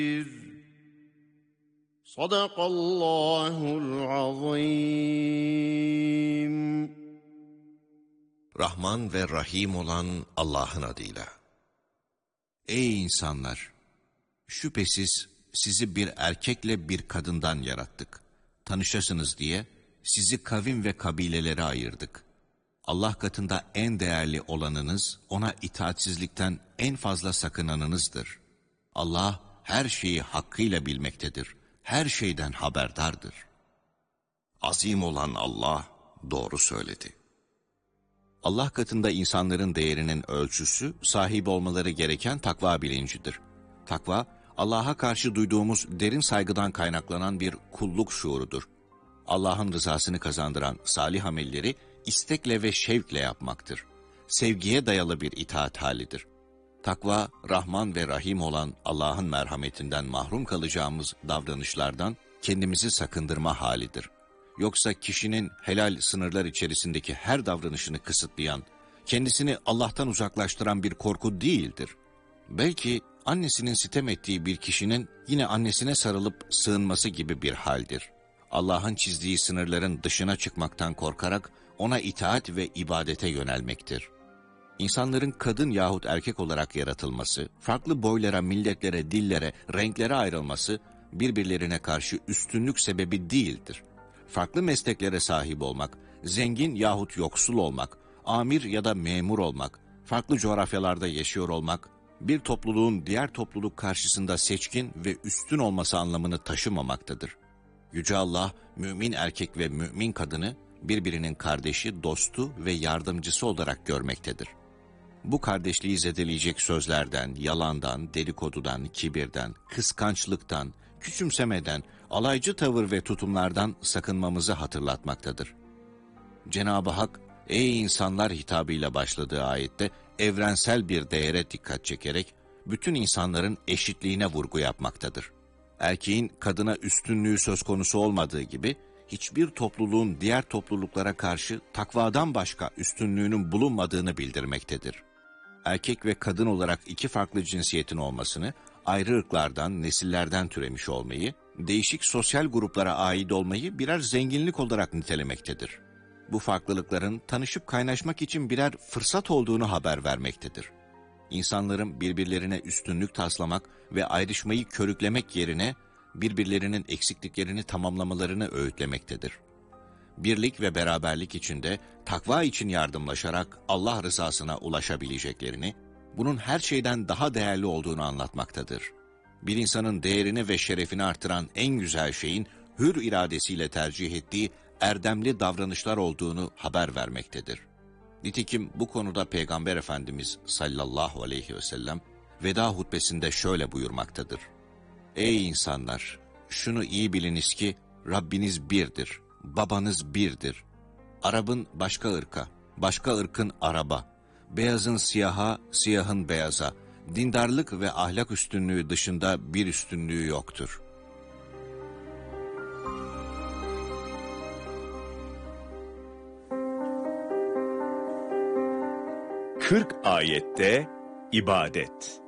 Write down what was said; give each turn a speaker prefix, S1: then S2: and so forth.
S1: Sadakallahul azim.
S2: Rahman ve Rahim olan Allah'ın adıyla. Ey insanlar! Şüphesiz sizi bir erkekle bir kadından yarattık. Tanışasınız diye sizi kavim ve kabilelere ayırdık. Allah katında en değerli olanınız, ona itaatsizlikten en fazla sakınanınızdır. Allah her şeyi hakkıyla bilmektedir. Her şeyden haberdardır. Azim olan Allah doğru söyledi. Allah katında insanların değerinin ölçüsü, sahip olmaları gereken takva bilincidir. Takva, Allah'a karşı duyduğumuz derin saygıdan kaynaklanan bir kulluk şuurudur. Allah'ın rızasını kazandıran salih amelleri istekle ve şevkle yapmaktır. Sevgiye dayalı bir itaat halidir. Takva, Rahman ve Rahim olan Allah'ın merhametinden mahrum kalacağımız davranışlardan kendimizi sakındırma halidir. Yoksa kişinin helal sınırlar içerisindeki her davranışını kısıtlayan, kendisini Allah'tan uzaklaştıran bir korku değildir. Belki annesinin sitem ettiği bir kişinin yine annesine sarılıp sığınması gibi bir haldir. Allah'ın çizdiği sınırların dışına çıkmaktan korkarak ona itaat ve ibadete yönelmektir. İnsanların kadın yahut erkek olarak yaratılması, farklı boylara, milletlere, dillere, renklere ayrılması birbirlerine karşı üstünlük sebebi değildir. Farklı mesleklere sahip olmak, zengin yahut yoksul olmak, amir ya da memur olmak, farklı coğrafyalarda yaşıyor olmak, bir topluluğun diğer topluluk karşısında seçkin ve üstün olması anlamını taşımamaktadır. Yüce Allah, mümin erkek ve mümin kadını birbirinin kardeşi, dostu ve yardımcısı olarak görmektedir. Bu kardeşliği zedeleyecek sözlerden, yalandan, dedikodudan, kibirden, kıskançlıktan, küçümsemeden, alaycı tavır ve tutumlardan sakınmamızı hatırlatmaktadır. Cenab-ı Hak, ey insanlar hitabıyla başladığı ayette evrensel bir değere dikkat çekerek bütün insanların eşitliğine vurgu yapmaktadır. Erkeğin kadına üstünlüğü söz konusu olmadığı gibi, hiçbir topluluğun diğer topluluklara karşı takvadan başka üstünlüğünün bulunmadığını bildirmektedir. Erkek ve kadın olarak iki farklı cinsiyetin olmasını, ayrı ırklardan, nesillerden türemiş olmayı, değişik sosyal gruplara ait olmayı birer zenginlik olarak nitelemektedir. Bu farklılıkların tanışıp kaynaşmak için birer fırsat olduğunu haber vermektedir. İnsanların birbirlerine üstünlük taslamak ve ayrışmayı körüklemek yerine birbirlerinin eksikliklerini tamamlamalarını öğütlemektedir. Birlik ve beraberlik içinde takva için yardımlaşarak Allah rızasına ulaşabileceklerini, bunun her şeyden daha değerli olduğunu anlatmaktadır. Bir insanın değerini ve şerefini artıran en güzel şeyin hür iradesiyle tercih ettiği erdemli davranışlar olduğunu haber vermektedir. Nitekim bu konuda Peygamber Efendimiz sallallahu aleyhi ve sellem veda hutbesinde şöyle buyurmaktadır. Ey insanlar! Şunu iyi biliniz ki Rabbiniz birdir, babanız birdir. Arap'ın başka ırka, başka ırkın Arap'a, beyazın siyaha, siyahın beyaza, dindarlık ve ahlak üstünlüğü dışında bir üstünlüğü yoktur.
S3: 40 ayette ibadet.